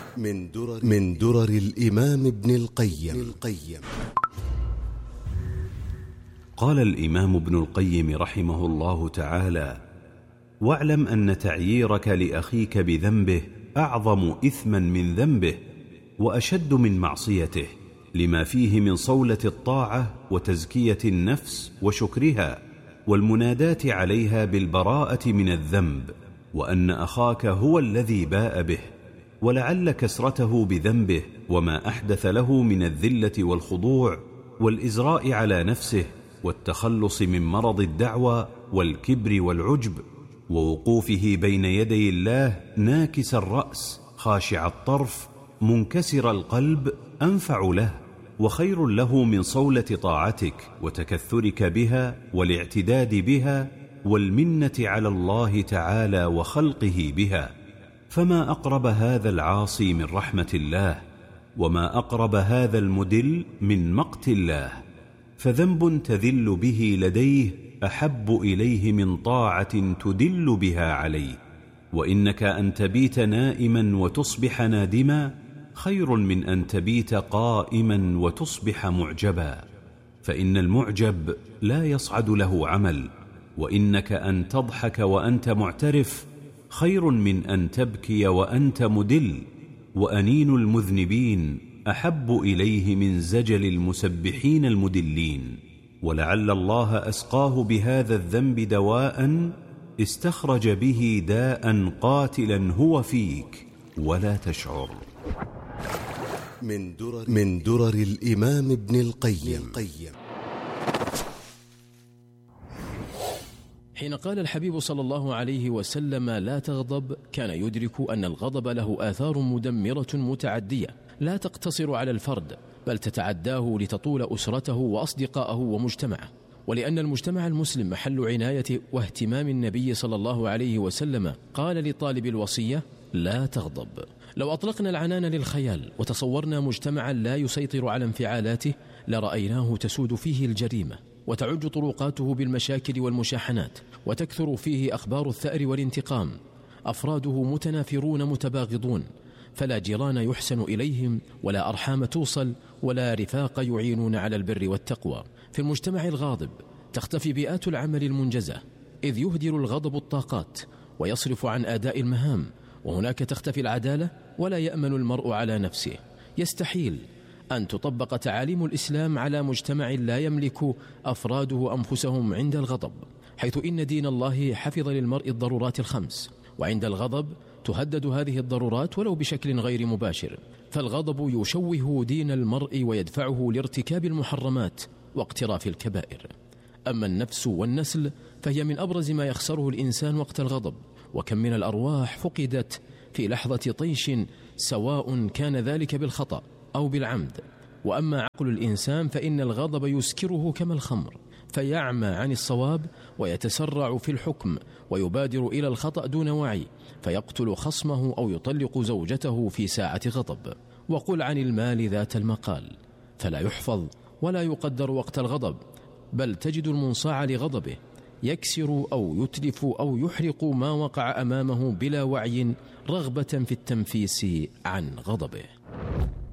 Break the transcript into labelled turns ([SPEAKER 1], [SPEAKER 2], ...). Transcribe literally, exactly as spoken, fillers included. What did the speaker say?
[SPEAKER 1] من درر, من درر الإمام ابن القيم, القيم
[SPEAKER 2] قال الإمام ابن القيم رحمه الله تعالى: واعلم أن تعييرك لأخيك بذنبه أعظم إثما من ذنبه وأشد من معصيته، لما فيه من صولة الطاعة وتزكية النفس وشكرها والمنادات عليها بالبراءة من الذنب، وأن أخاك هو الذي باء به، ولعل كسرته بذنبه وما أحدث له من الذلة والخضوع والإزراء على نفسه والتخلص من مرض الدعوى والكبر والعجب، ووقوفه بين يدي الله ناكس الرأس خاشع الطرف منكسر القلب أنفع له وخير له من صولة طاعتك وتكثرك بها والاعتداد بها والمنة على الله تعالى وخلقه بها. فما أقرب هذا العاصي من رحمة الله، وما أقرب هذا المدل من مقت الله، فذنب تذل به لديه أحب إليه من طاعة تدل بها عليه. وإنك أن تبيت نائما وتصبح نادما خير من أن تبيت قائما وتصبح معجبا، فإن المعجب لا يصعد له عمل، وإنك أن تضحك وأنت معترف خير من أن تبكي وأنت مدل، وأنين المذنبين أحب إليه من زجل المسبحين المدلين. ولعل الله أسقاه بهذا الذنب دواء استخرج به داء قاتلا هو فيك ولا تشعر.
[SPEAKER 1] من درر, من درر الإمام ابن القيم.
[SPEAKER 3] حين قال الحبيب صلى الله عليه وسلم: لا تغضب، كان يدرك أن الغضب له آثار مدمرة متعدية لا تقتصر على الفرد، بل تتعداه لتطول أسرته وأصدقائه ومجتمعه. ولأن المجتمع المسلم محل عناية واهتمام النبي صلى الله عليه وسلم قال لطالب الوصية: لا تغضب. لو أطلقنا العنان للخيال وتصورنا مجتمعا لا يسيطر على انفعالاته لرأيناه تسود فيه الجريمة وتعج طرقاته بالمشاكل والمشاحنات، وتكثر فيه أخبار الثأر والانتقام، أفراده متنافرون متباغضون، فلا جيران يحسن إليهم، ولا أرحام توصل، ولا رفاق يعينون على البر والتقوى. في المجتمع الغاضب تختفي بيئات العمل المنجزة، إذ يهدر الغضب الطاقات ويصرف عن أداء المهام، وهناك تختفي العدالة ولا يأمن المرء على نفسه. يستحيل أن تطبق تعاليم الإسلام على مجتمع لا يملك أفراده أنفسهم عند الغضب، حيث إن دين الله حفظ للمرء الضرورات الخمس، وعند الغضب تهدد هذه الضرورات ولو بشكل غير مباشر، فالغضب يشوه دين المرء ويدفعه لارتكاب المحرمات واقتراف الكبائر. أما النفس والنسل فهي من أبرز ما يخسره الإنسان وقت الغضب، وكم من الأرواح فقدت في لحظة طيش، سواء كان ذلك بالخطأ أو بالعمد. وأما عقل الإنسان فإن الغضب يسكره كما الخمر، فيعمى عن الصواب ويتسرع في الحكم ويبادر إلى الخطأ دون وعي، فيقتل خصمه أو يطلق زوجته في ساعة غضب. وقل عن المال ذات المقال، فلا يحفظ ولا يقدر وقت الغضب، بل تجد المنصاع لغضبه يكسر أو يتلف أو يحرق ما وقع أمامه بلا وعي رغبة في التنفيس عن غضبه.